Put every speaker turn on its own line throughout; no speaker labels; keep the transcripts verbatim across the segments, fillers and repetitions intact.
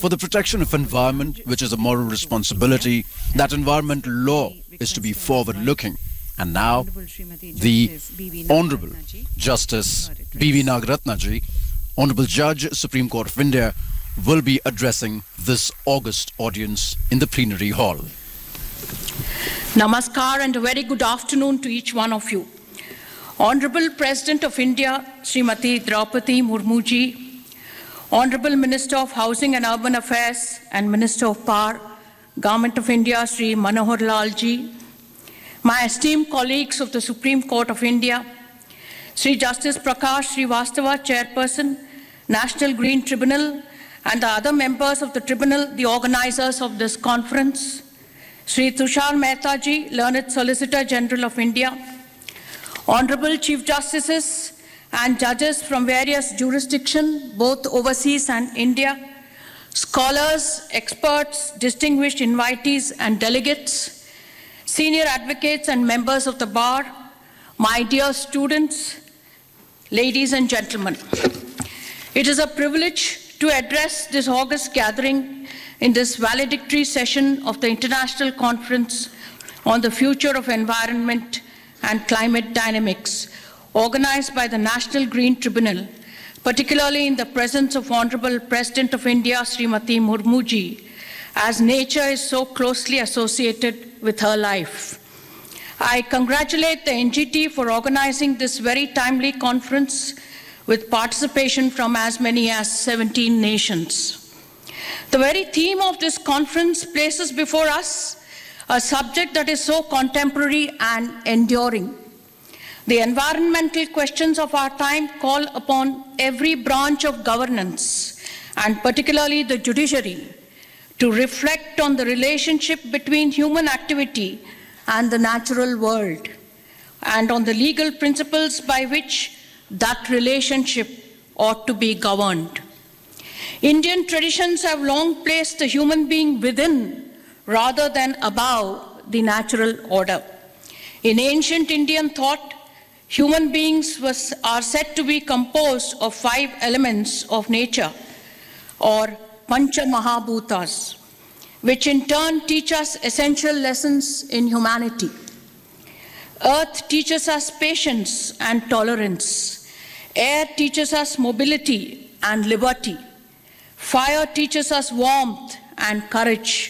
for the protection of environment, which is a moral responsibility, that environment law is to be forward-looking. And now, the Honorable Justice B V Nagaratna ji, Honorable Judge, Supreme Court of India, will be addressing this August audience in the plenary hall.
Namaskar and a very good afternoon to each one of you. Honorable President of India, Srimati Draupadi Murmu ji, Honorable Minister of Housing and Urban Affairs and Minister of Power, Government of India, Sri Manohar Lal ji, my esteemed colleagues of the Supreme Court of India, Sri Justice Prakash Srivastava, Chairperson, National Green Tribunal, and the other members of the Tribunal, the organizers of this conference, Sri Tushar Mehta ji, Learned Solicitor General of India, Honorable Chief Justices and judges from various jurisdictions, both overseas and India, scholars, experts, distinguished invitees and delegates, senior advocates and members of the bar, my dear students, ladies and gentlemen. It is a privilege to address this August gathering in this valedictory session of the International Conference on the Future of Environment and Climate Dynamics, organized by the National Green Tribunal, particularly in the presence of Honorable President of India, Srimati Murmu ji, as nature is so closely associated with her life. I congratulate the N G T for organizing this very timely conference with participation from as many as seventeen nations. The very theme of this conference places before us a subject that is so contemporary and enduring. The environmental questions of our time call upon every branch of governance, and particularly the judiciary, to reflect on the relationship between human activity and the natural world, and on the legal principles by which that relationship ought to be governed. Indian traditions have long placed the human being within rather than above the natural order. In ancient Indian thought, human beings was, are said to be composed of five elements of nature, or Pancha Mahabhutas, which in turn teach us essential lessons in humanity. Earth teaches us patience and tolerance. Air teaches us mobility and liberty. Fire teaches us warmth and courage.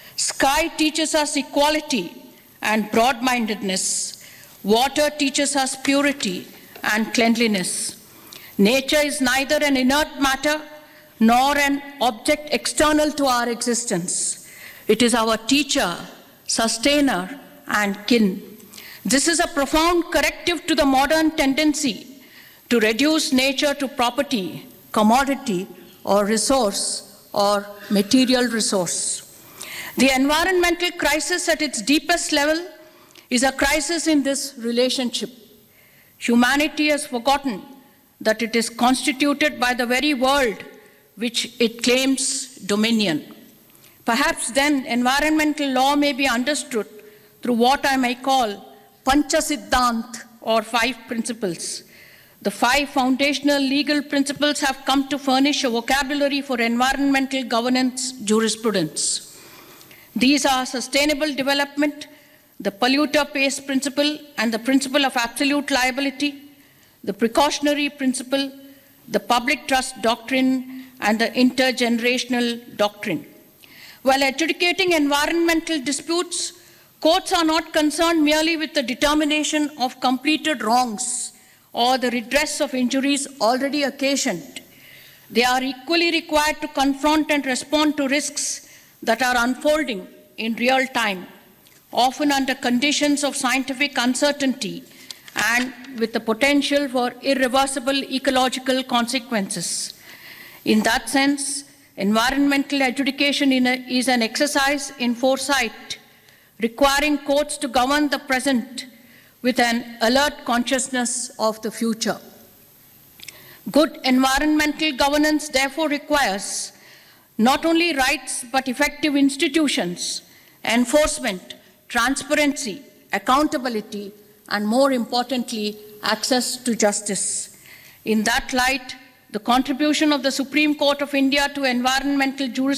Sky teaches us equality and broad-mindedness. Water teaches us purity and cleanliness. Nature is neither an inert matter nor an object external to our existence. It is our teacher, sustainer, and kin. This is a profound corrective to the modern tendency to reduce nature to property, commodity, or resource, or material resource. The environmental crisis at its deepest level is a crisis in this relationship. Humanity has forgotten that it is constituted by the very world which it claims dominion. Perhaps then environmental law may be understood through what I may call Pancha Siddhant, or five principles. The five foundational legal principles have come to furnish a vocabulary for environmental governance jurisprudence. These are sustainable development, the polluter pays principle and the principle of absolute liability, the precautionary principle, the public trust doctrine, and the intergenerational doctrine. While adjudicating environmental disputes, courts are not concerned merely with the determination of completed wrongs or the redress of injuries already occasioned. They are equally required to confront and respond to risks that are unfolding in real time, often under conditions of scientific uncertainty and with the potential for irreversible ecological consequences. In that sense, environmental adjudication in a, is an exercise in foresight, requiring courts to govern the present with an alert consciousness of the future. Good environmental governance therefore requires not only rights but effective institutions, enforcement, transparency, accountability, and more importantly, access to justice. In that light, the contribution of the Supreme Court of India to environmental jurisprudence